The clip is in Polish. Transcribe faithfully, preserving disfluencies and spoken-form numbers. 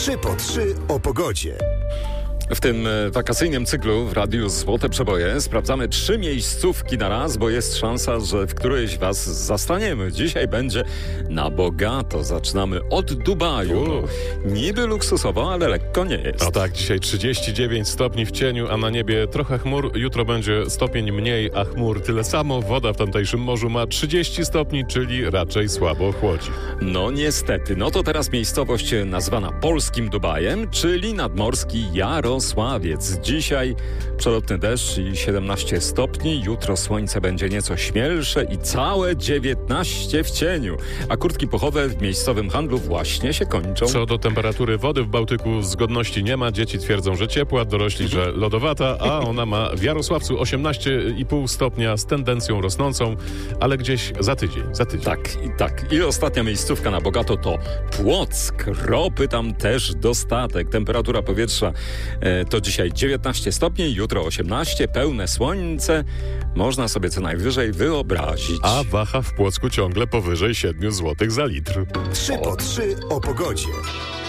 trzy po trzy o pogodzie. W tym wakacyjnym cyklu w Radiu Złote Przeboje sprawdzamy trzy miejscówki na raz, bo jest szansa, że w którejś was zastaniemy. Dzisiaj będzie na bogato. Zaczynamy od Dubaju. U. Niby luksusowo, ale lekko nie jest. No tak, dzisiaj trzydzieści dziewięć stopni w cieniu, a na niebie trochę chmur. Jutro będzie stopień mniej, a chmur tyle samo. Woda w tamtejszym morzu ma trzydzieści stopni, czyli raczej słabo chłodzi. No niestety. No to teraz miejscowość nazwana polskim Dubajem, czyli nadmorski Jarosławiec. Dzisiaj przelotny deszcz i siedemnaście stopni. Jutro słońce będzie nieco śmielsze i całe dziewiętnaście w cieniu. A kurtki puchowe w miejscowym handlu właśnie się kończą. Co do temperatury wody w Bałtyku zgodności nie ma. Dzieci twierdzą, że ciepła, dorośli, że lodowata, a ona ma w Jarosławcu osiemnaście i pół stopnia z tendencją rosnącą, ale gdzieś za tydzień, za tydzień. Tak, i tak. I ostatnia miejscówka na bogato to Płock. Ropy tam też dostatek. Temperatura powietrza e, to dzisiaj dziewiętnaście stopni, jutro osiemnaście, pełne słońce. Można sobie co najwyżej wyobrazić. A waha w Płocku ciągle powyżej siedem złotych za litr. trzy po trzy o pogodzie.